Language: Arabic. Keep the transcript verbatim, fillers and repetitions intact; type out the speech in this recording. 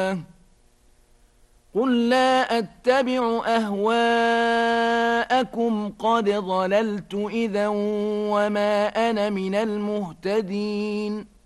الله قل لا أتبع أهواءكم قد ضللت إذا وما أنا من المهتدين